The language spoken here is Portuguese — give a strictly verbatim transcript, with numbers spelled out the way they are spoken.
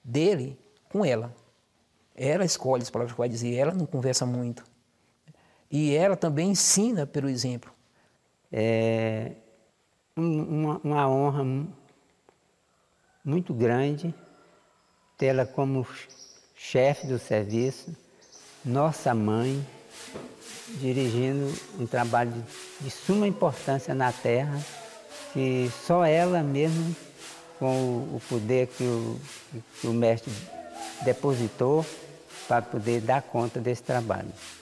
dele com ela. Ela escolhe as palavras que vai dizer, ela não conversa muito. E ela também ensina pelo exemplo. É uma, uma honra muito grande tê-la como chefe do serviço, nossa mãe, dirigindo um trabalho de, de suma importância na terra, que só ela mesmo, com o, o poder que o, que o mestre depositou, para poder dar conta desse trabalho.